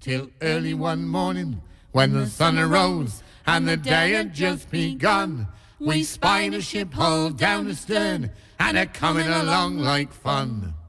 till early one morning, when the sun arose and the day had just begun, we spied a ship hull down astern and a coming along like fun.